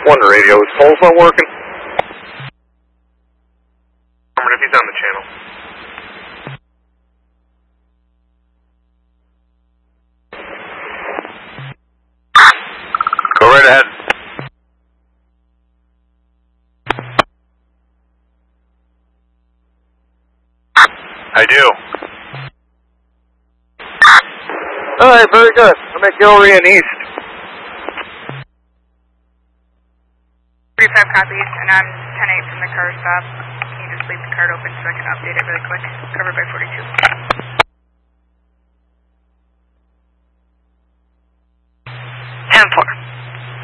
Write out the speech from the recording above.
One radio, his pole's not working. If he's on the channel. Go right ahead. I do. Alright, very good. I'm at Gilroy and East. 35 copies, and I'm 10-8 from the car stop. Can you just leave the card open so I can update it really quick? Covered by 42.